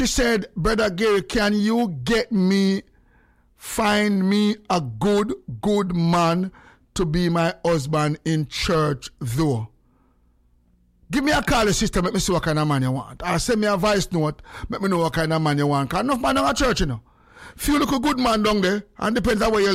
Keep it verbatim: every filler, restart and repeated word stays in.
She said, Brother Gary, can you get me, find me a good, good man to be my husband in church though? Give me a call, sister, let me see what kind of man you want. Or send me a voice note, let me know what kind of man you want. Because enough man in a church, you know. Few look a good man down there, and depends on where you